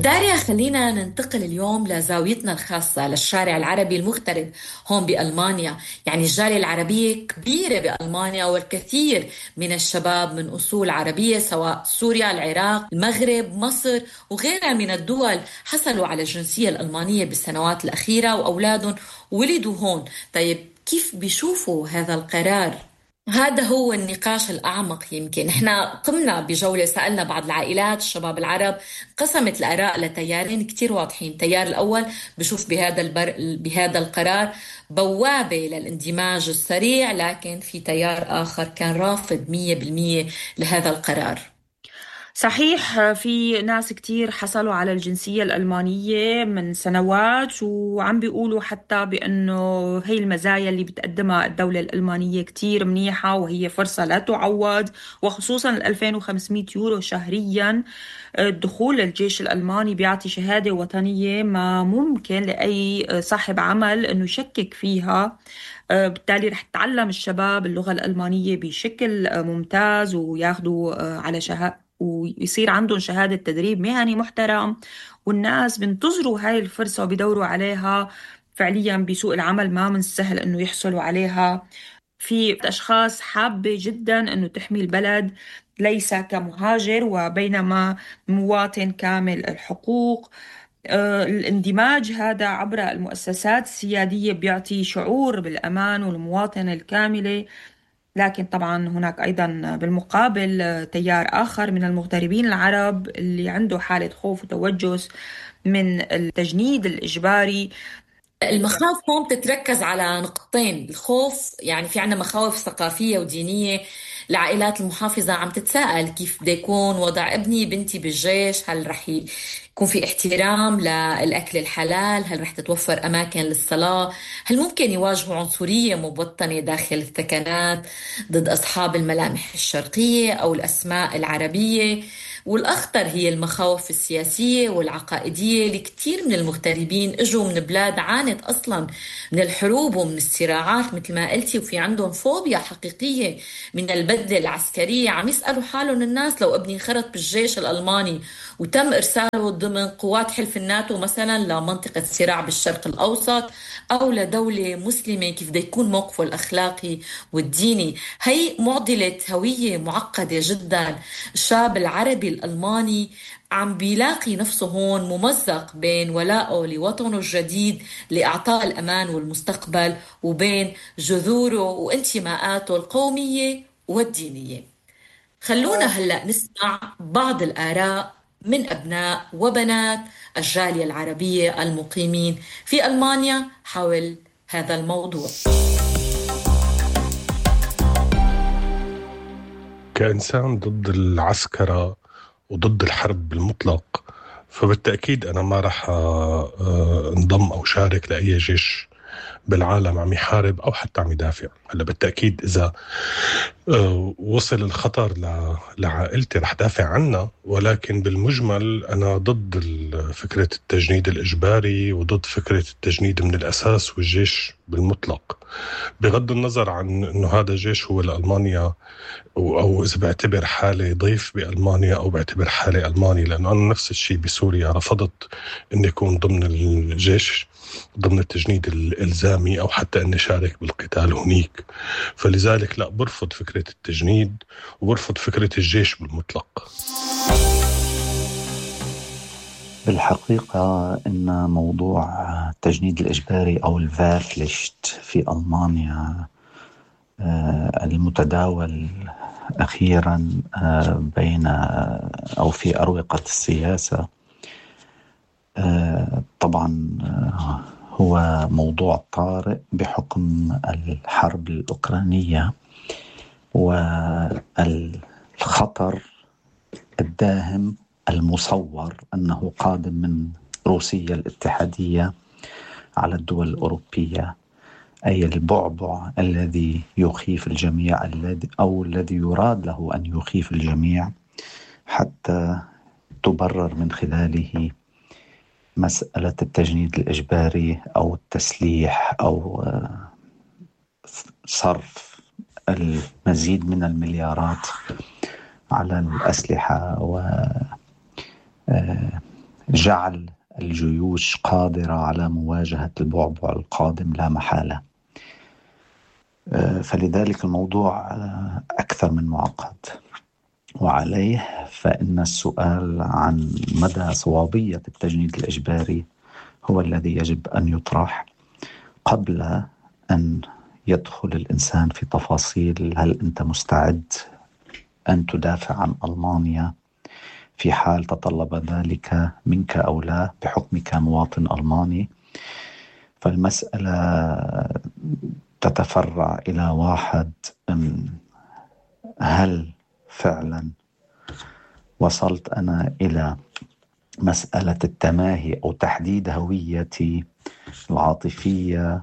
داريا، خلينا ننتقل اليوم لزاويتنا الخاصة للشارع العربي المغترب هون بألمانيا. يعني الجالية العربية كبيرة بألمانيا، والكثير من الشباب من أصول عربية سواء سوريا، العراق، المغرب، مصر وغيرها من الدول حصلوا على الجنسية الألمانية بالسنوات الأخيرة، وأولادهم ولدوا هون. طيب كيف بيشوفوا هذا القرار؟ هذا هو النقاش الأعمق. يمكن احنا قمنا بجولة، سألنا بعض العائلات الشباب العرب، قسمت الآراء لتيارين كتير واضحين. التيار الأول بشوف بهذا القرار بوابة للاندماج السريع، لكن في تيار آخر كان رافض 100% لهذا القرار. صحيح، في ناس كتير حصلوا على الجنسية الألمانية من سنوات وعم بيقولوا حتى بأنه هي المزايا اللي بتقدمها الدولة الألمانية كتير منيحة، وهي فرصة لا تعوض، وخصوصا 2500 يورو شهريا. الدخول للجيش الألماني بيعطي شهادة وطنية ما ممكن لأي صاحب عمل أنه يشكك فيها. بالتالي رح تتعلم الشباب اللغة الألمانية بشكل ممتاز، وياخدوا على شهادة ويصير عندهم شهادة تدريب مهني محترم. والناس بينتظروا هاي الفرصة وبيدوروا عليها. فعليا بسوق العمل ما من السهل انه يحصلوا عليها. في أشخاص حابة جدا انه تحمي البلد ليس كمهاجر، وبينما مواطن كامل الحقوق. الاندماج هذا عبر المؤسسات السيادية بيعطي شعور بالأمان والمواطنة الكاملة. لكن طبعا هناك أيضا بالمقابل تيار آخر من المغتربين العرب اللي عنده حالة خوف وتوجس من التجنيد الإجباري. المخاوف هون بتتركز على نقطتين. الخوف، يعني في عنا مخاوف ثقافية ودينية. العائلات المحافظة عم تتساءل كيف بده يكون وضع ابني بنتي بالجيش. هل رح يكون في احترام للأكل الحلال؟ هل رح تتوفر أماكن للصلاة؟ هل ممكن يواجهوا عنصرية مبطنة داخل الثكنات ضد أصحاب الملامح الشرقية أو الأسماء العربية؟ والأخطر هي المخاوف السياسية والعقائدية. لكثير من المغتربين اجوا من بلاد عانت أصلا من الحروب ومن الصراعات مثل ما قلتي، وفي عندهم فوبيا حقيقية من البدلة العسكرية. عم يسألوا حالهم الناس، لو ابني خرط بالجيش الألماني وتم إرساله ضمن قوات حلف الناتو مثلا لمنطقة صراع بالشرق الأوسط أو لدولة مسلمة، كيف بده يكون موقفه الأخلاقي والديني؟ هي معضلة هوية معقدة جدا. الشاب العربي الألماني عم بيلاقي نفسه هون ممزق بين ولائه لوطنه الجديد لإعطاء الأمان والمستقبل، وبين جذوره وانتماءاته القومية والدينية. خلونا هلأ نسمع بعض الآراء من أبناء وبنات الجالية العربية المقيمين في ألمانيا حول هذا الموضوع. كإنسان ضد العسكرة وضد الحرب بالمطلق، فبالتأكيد أنا ما رح انضم أو شارك لأي جيش بالعالم عم يحارب أو حتى عم يدافع. هلا بالتأكيد إذا وصل الخطر لعائلتي رح دافع عنها، ولكن بالمجمل أنا ضد فكرة التجنيد الإجباري وضد فكرة التجنيد من الأساس والجيش بالمطلق، بغض النظر عن أنه هذا جيش هو لألمانيا أو إذا بعتبر حالي ضيف بألمانيا أو بعتبر حالي ألماني. لأنه أنا نفس الشيء بسوريا رفضت أني أكون ضمن الجيش ضمن التجنيد الإلزامي أو حتى أني شارك بالقتال هناك. فلذلك لا، برفض فكرة التجنيد وبرفض فكرة الجيش بالمطلق. بالحقيقة إن موضوع التجنيد الإجباري أو الفيرفليشت في ألمانيا المتداول أخيرا بين أو في أروقة السياسة، طبعا هو موضوع طارئ بحكم الحرب الأوكرانية والخطر الداهم المصور أنه قادم من روسيا الاتحادية على الدول الأوروبية، أي البعبع الذي يخيف الجميع أو الذي يراد له أن يخيف الجميع حتى تبرر من خلاله مسألة التجنيد الإجباري أو التسليح أو صرف المزيد من المليارات على الأسلحة جعل الجيوش قادرة على مواجهة البعبع القادم لا محالة. فلذلك الموضوع أكثر من معقد، وعليه فإن السؤال عن مدى صوابية التجنيد الإجباري هو الذي يجب أن يطرح قبل أن يدخل الإنسان في تفاصيل هل أنت مستعد أن تدافع عن ألمانيا في حال تطلب ذلك منك أو لا بحكمك مواطن ألماني. فالمسألة تتفرع إلى واحد، هل فعلا وصلت أنا إلى مسألة التماهي أو تحديد هويتي العاطفية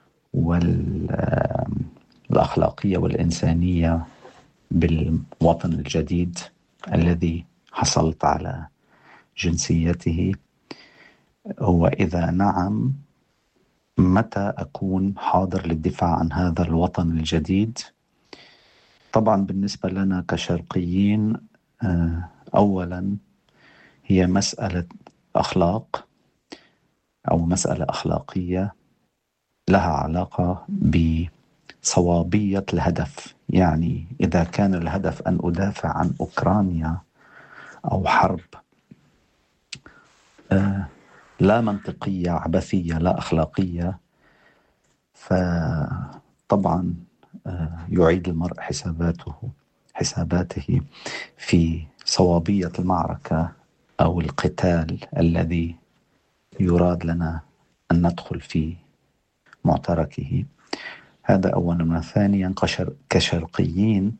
والأخلاقية والإنسانية بالوطن الجديد الذي حصلت على جنسيته؟ وإذا نعم، متى أكون حاضر للدفاع عن هذا الوطن الجديد؟ طبعا بالنسبة لنا كشرقيين، أولا هي مسألة أخلاق أو مسألة أخلاقية لها علاقة بصوابية الهدف. يعني إذا كان الهدف أن أدافع عن أوكرانيا أو حرب لا منطقية، عبثية، لا أخلاقية، فطبعا يعيد المرء حساباته في صوابية المعركة أو القتال الذي يراد لنا أن ندخل في معتركه. هذا أولا. ثانيا، كشرقيين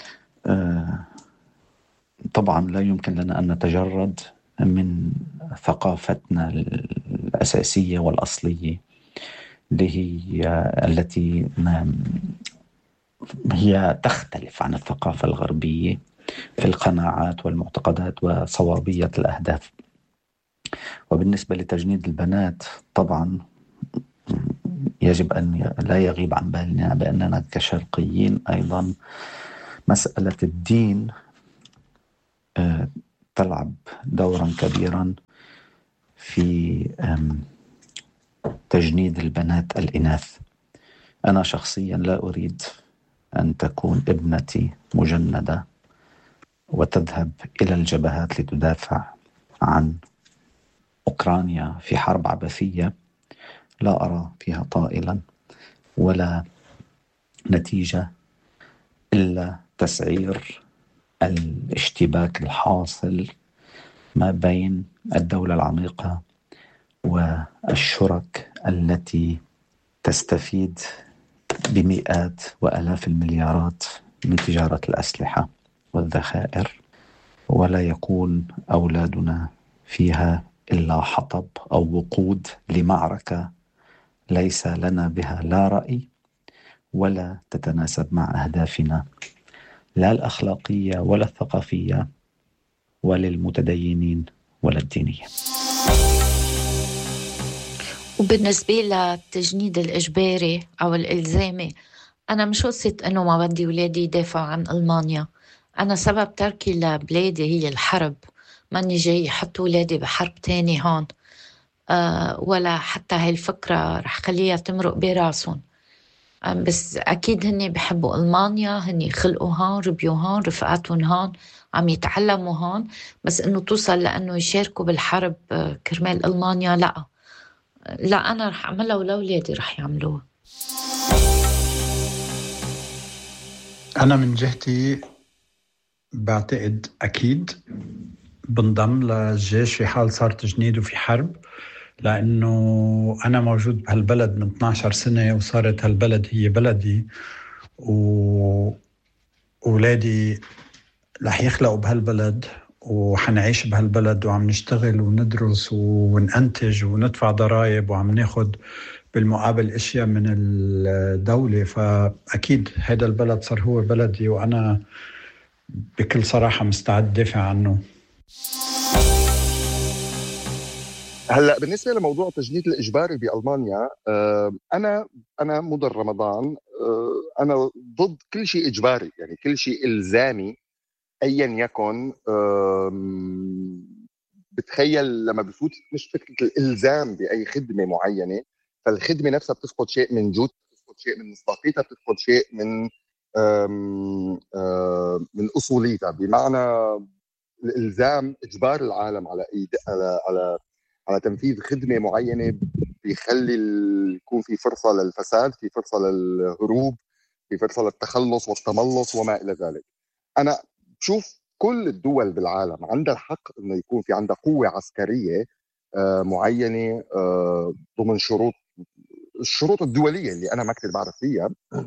طبعا لا يمكن لنا أن نتجرد من ثقافتنا الأساسية والأصلية التي هي تختلف عن الثقافة الغربية في القناعات والمعتقدات وصوابية الأهداف. وبالنسبة لتجنيد البنات، طبعا يجب أن لا يغيب عن بالنا بأننا كشرقيين أيضا مسألة الدين تلعب دورا كبيرا في تجنيد البنات الإناث. أنا شخصيا لا أريد أن تكون ابنتي مجندة وتذهب إلى الجبهات لتدافع عن أوكرانيا في حرب عبثية لا أرى فيها طائلا ولا نتيجة إلا تسعير الاشتباك الحاصل ما بين الدولة العميقة والشرك التي تستفيد بمئات وآلاف المليارات من تجارة الأسلحة والذخائر، ولا يكون أولادنا فيها إلا حطب أو وقود لمعركة ليس لنا بها لا رأي ولا تتناسب مع أهدافنا لا الأخلاقية ولا الثقافية ولا المتدينين ولا الدينية. وبالنسبة للتجنيد الإجباري أو الإلزامي، أنا مش قصة أنه ما بدي ولادي يدافعوا عن ألمانيا. أنا سبب تركي لبلادي هي الحرب، ماني جاي يحط ولادي بحرب تاني هون، ولا حتى هاي الفكرة رح خليها تمرق براسهم. بس أكيد هني بحبوا ألمانيا، هني خلقوا هون، ربيوا هون، رفقاتهم هون، عم يتعلموا هون. بس إنه توصل لأنه يشاركوا بالحرب كرمال ألمانيا، لا أنا رح أعملها ولا أولادي رح يعملوها. أنا من جهتي بعتقد أكيد بنضم للجيش في حال صار تجنيد وفي حرب، لأنه أنا موجود بهالبلد من 12 سنة وصارت هالبلد هي بلدي، وولادي رح يخلقوا بهالبلد وحنعيش بهالبلد وعم نشتغل وندرس وننتج وندفع ضرائب وعم ناخد بالمقابل اشياء من الدولة. فأكيد هذا البلد صار هو بلدي وأنا بكل صراحة مستعد دافع عنه. هلا بالنسبة لموضوع التجنيد الإجباري بألمانيا، أنا مدر رمضان، أنا ضد كل شيء إجباري، يعني كل شيء إلزامي أيا يكن. بتخيل لما بفوت مش فكره الالزام باي خدمه معينه، فالخدمه نفسها بتفقد شيء من جودها، بتفقد شيء من مصداقيتها، بتفقد شيء من من اصوليتها. بمعنى الالزام، اجبار العالم على على تنفيذ خدمه معينه بيخلي يكون في فرصه للفساد، في فرصه للهروب، في فرصه للتخلص والتملص وما الى ذلك. انا بشوف كل الدول بالعالم عندها الحق انه يكون في عندها قوه عسكريه معينه ضمن الشروط الدوليه اللي انا ما كثير بعرف فيها،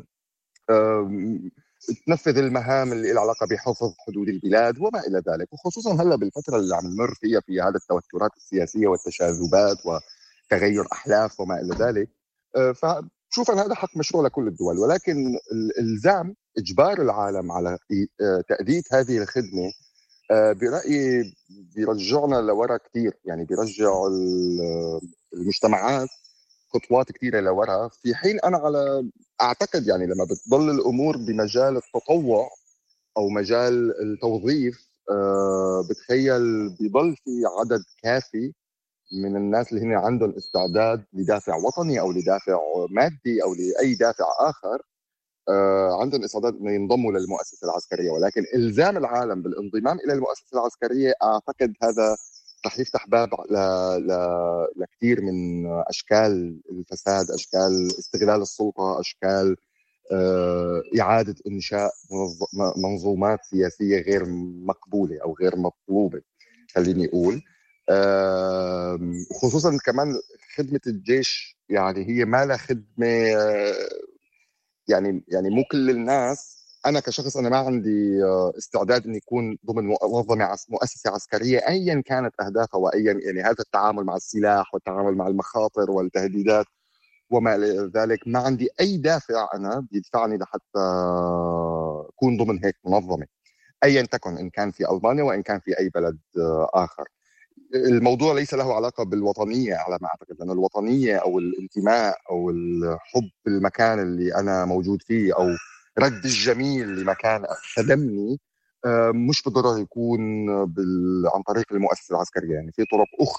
تنفذ المهام اللي لها علاقه بحفظ حدود البلاد وما الى ذلك. وخصوصا هلا بالفتره اللي عم نمر فيها في هذا التوترات السياسيه والتشاذبات وتغير احلاف وما الى ذلك، فشوف ان هذا حق مشروع لكل الدول. ولكن الالزام، اجبار العالم على تاديه هذه الخدمه، برايي بيرجعنا لورا كثير، يعني بيرجع المجتمعات خطوات كثيره لورا. في حين انا اعتقد يعني لما بتضل الامور بمجال التطوع او مجال التوظيف، بتخيل بيضل في عدد كافي من الناس اللي هن عندهم استعداد لدافع وطني او لدافع مادي او لاي دافع اخر، عندهم استعداد انه ينضموا للمؤسسه العسكريه. ولكن الزام العالم بالانضمام الى المؤسسه العسكريه اعتقد هذا رح يفتح باب لكثير من اشكال الفساد، اشكال استغلال السلطه، اشكال اعاده انشاء منظومات سياسيه غير مقبوله او غير مطلوبه خليني اقول. خصوصا كمان خدمه الجيش، يعني هي ما لها خدمه، يعني مو كل الناس. انا كشخص انا ما عندي استعداد اني يكون ضمن مؤسسه عسكريه ايا كانت اهدافها وايا يعني هذا التعامل مع السلاح والتعامل مع المخاطر والتهديدات وما الى ذلك. ما عندي اي دافع انا بيدفعني لحتى اكون ضمن هيك منظمه ايا تكن، ان كان في المانيا وان كان في اي بلد اخر. الموضوع ليس له علاقه بالوطنيه على ما اعتقد، لان الوطنيه او الانتماء او الحب بالمكان اللي انا موجود فيه او رد الجميل لمكان خدمني مش بالضروره يكون عن طريق المؤسسه العسكريه. يعني في طرق اخرى